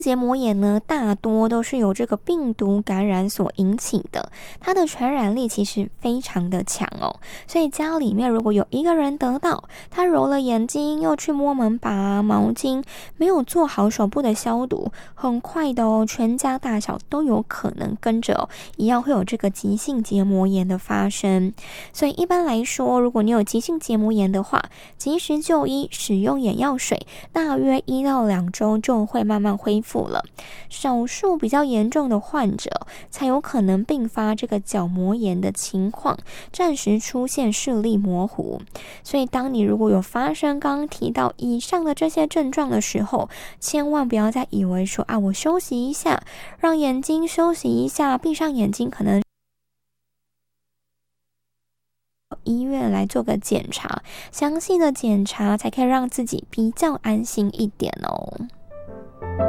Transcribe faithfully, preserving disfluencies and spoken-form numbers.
结膜炎呢，大多都是由这个病毒感染所引起的，它的传染力其实非常的强哦。所以家里面如果有一个人得到，他揉了眼睛，又去摸门把、毛巾，没有做好手部的消毒，很快的哦，全家大小都有可能跟着哦，一样会有这个急性结膜炎的发生。所以一般来说，如果你有急性结膜炎的话，及时就医，使用眼药水，大约一到两周就会慢慢恢复了。少数比较严重的患者才有可能并发这个角膜炎的情况，暂时出现视力模糊。所以当你如果有发生刚刚提到以上的这些症状的时候，千万不要再以为说啊，我休息一下，让眼睛休息一下，闭上眼睛，可能医院来做个检查，详细的检查才可以让自己比较安心一点哦。